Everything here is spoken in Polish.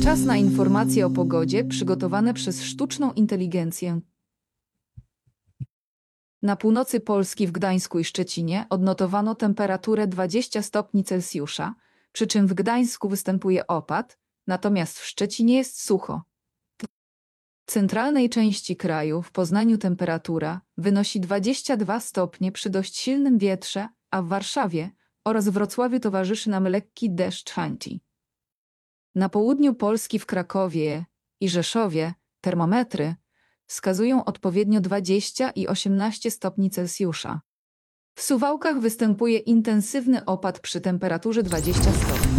Czas na informacje o pogodzie przygotowane przez sztuczną inteligencję. Na północy Polski w Gdańsku i Szczecinie odnotowano temperaturę 20 stopni Celsjusza, przy czym w Gdańsku występuje opad, natomiast w Szczecinie jest sucho. W centralnej części kraju, w Poznaniu temperatura wynosi 22 stopnie przy dość silnym wietrze, a w Warszawie oraz Wrocławiu towarzyszy nam lekki deszcz chęci. Na południu Polski w Krakowie i Rzeszowie termometry wskazują odpowiednio 20 i 18 stopni Celsjusza. W Suwałkach występuje intensywny opad przy temperaturze 20 stopni.